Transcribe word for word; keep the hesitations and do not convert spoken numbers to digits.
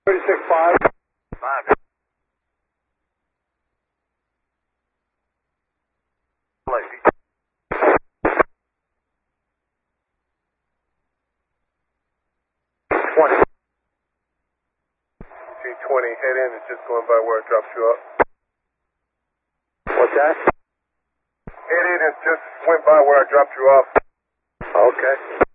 thirty-six five. Five. twenty. G twenty, head in is just going by where it drops you up. What's that? Head in is just went by where I dropped you off. Okay.